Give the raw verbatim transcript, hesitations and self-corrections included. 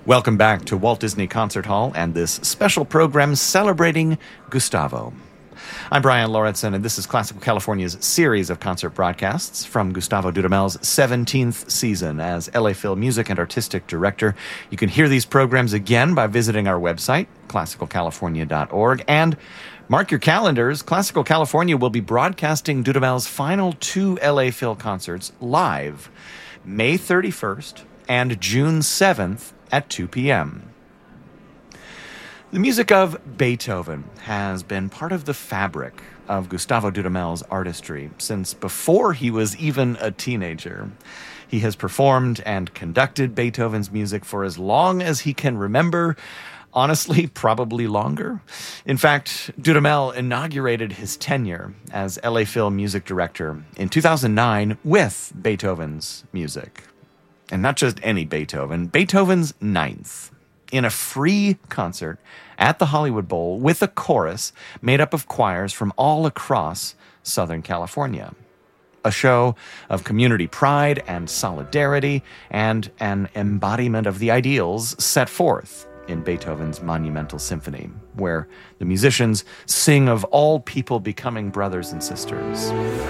Welcome back to Walt Disney Concert Hall and this special program celebrating Gustavo. I'm Brian Lauritsen, and this is Classical California's series of concert broadcasts from Gustavo Dudamel's seventeenth season as L A Phil Music and Artistic Director. You can hear these programs again by visiting our website, classical california dot org, and mark your calendars. Classical California will be broadcasting Dudamel's final two L A Phil concerts live, May thirty-first and June seventh at two p.m. The music of Beethoven has been part of the fabric of Gustavo Dudamel's artistry since before he was even a teenager. He has performed and conducted Beethoven's music for as long as he can remember, honestly, probably longer. In fact, Dudamel inaugurated his tenure as L A Phil music director in two thousand nine with Beethoven's music. And not just any Beethoven, Beethoven's Ninth, in a free concert at the Hollywood Bowl with a chorus made up of choirs from all across Southern California. A show of community pride and solidarity and an embodiment of the ideals set forth in Beethoven's monumental symphony, where the musicians sing of all people becoming brothers and sisters.